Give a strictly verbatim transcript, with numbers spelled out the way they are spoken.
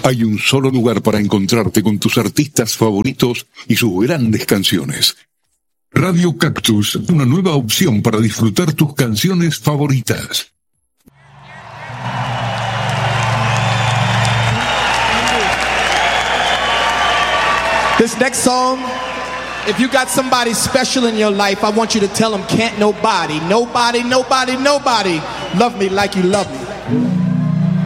Hay un solo lugar para encontrarte con tus artistas favoritos y sus grandes canciones. Radio Cactus, una nueva opción para disfrutar tus canciones favoritas. This next song, if you got somebody special in your life, I want you to tell them can't nobody, nobody, nobody, nobody love me like you love me.